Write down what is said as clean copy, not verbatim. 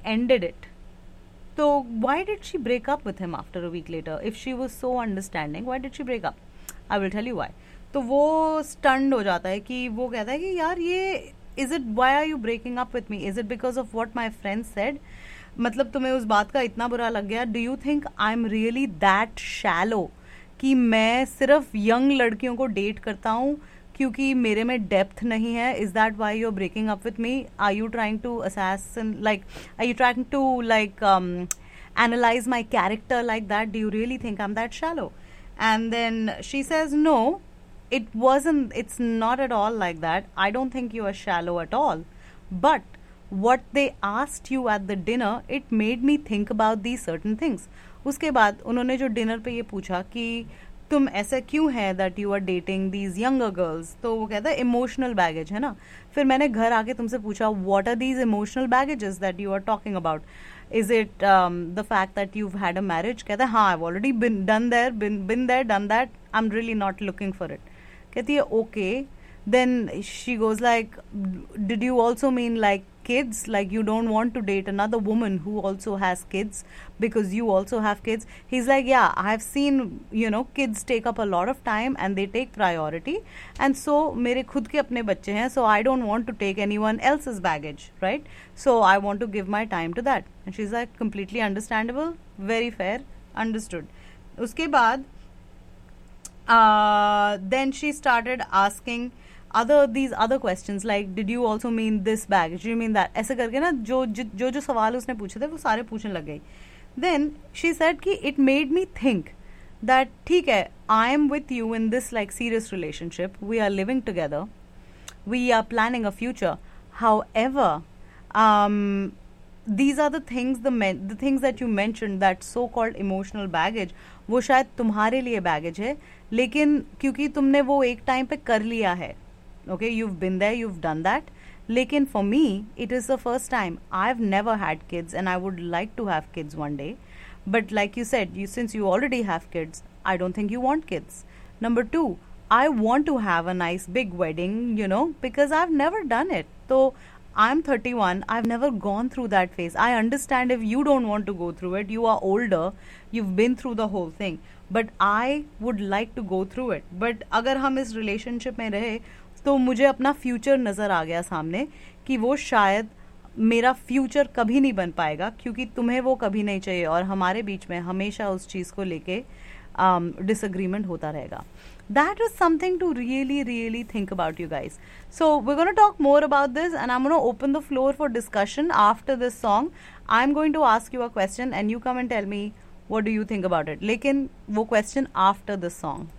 ended it. So why did she break up with him after a week later? If she was so understanding, why did she break up? I will tell you why. तो वो stunned हो जाता है कि वो कहता है कि यार ये is it, why are you breaking up with me? Is it because of what my friend said? मतलब तुम्हें उस बात का इतना बुरा लग गया? Do you think I'm really that shallow कि मैं सिर्फ यंग लड़कियों को डेट करता हूँ क्योंकि मेरे में डेप्थ नहीं है? Is that why you're breaking up with me? Are you trying to are you trying to analyze my character like that? Do you really think I'm that shallow? And then she says, no, it's not at all like that. I don't think you are shallow at all. But what they asked you at the dinner, it made me think about these certain things. उसके बाद उन्होंने जो dinner पे ये पूछा कि तुम ऐसा क्यों है that you are dating these younger girls, तो वो कहता है इमोशनल बैगेज है ना. फिर मैंने घर आके तुमसे पूछा what are these emotional baggages that you are talking about. Is it the fact that you've had a marriage? कहता है हाँ, I've already been there, done that. I'm really not looking for it. कहती है okay. Then she goes like, did you also mean like kids? Like you don't want to date another woman who also has kids because you also have kids? He's like, yeah, I have seen, kids take up a lot of time and they take priority. And so मेरे खुद के अपने बच्चे हैं, so I don't want to take anyone else's baggage, right? So I want to give my time to that. And she's like, completely understandable, very fair, understood. उसके बाद then she started asking these other questions like, did you also mean this baggage? Do you mean that? ऐसे करके ना जो सवाल उसने पूछे थे वो सारे पूछने लग गई. Then she said कि it made me think that ठीक है, I am with you in this like serious relationship. We are living together. We are planning a future. However, these are the things the things that you mentioned, that so-called emotional baggage, वो शायद तुम्हारे लिए baggage है, लेकिन क्योंकि तुमने वो एक टाइम पे कर लिया है. Okay, you've been there, you've done that. Lekin for me, it is the first time. I've never had kids and I would like to have kids one day. But like you said, since you already have kids, I don't think you want kids. Number 2, I want to have a nice big wedding, because I've never done it. So I'm 31, I've never gone through that phase. I understand if you don't want to go through it, you are older, you've been through the whole thing. But I would like to go through it. But अगर हम इस relationship में रहे तो मुझे अपना future नज़र आ गया सामने कि वो शायद मेरा फ्यूचर कभी नहीं बन पाएगा क्योंकि तुम्हें वो कभी नहीं चाहिए और हमारे बीच में हमेशा उस चीज़ को लेके डिसएग्रीमेंट होता रहेगा. That is something to really, really think about, you guys. So we're going to talk more about this and I'm going to open the floor for discussion after this song. I'm going to ask you a question and you come and tell me what do you think about it. लेकिन वो question after this song.